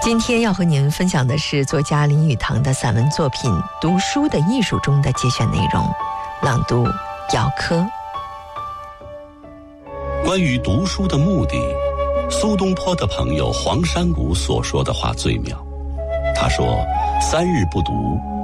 今天要和您分享的是作家林语堂的散文作品《读书的艺术》中的节选内容，朗读姚科。 关于读书的目的，苏东坡的朋友黄山谷所说的话最妙。他说：3日不读，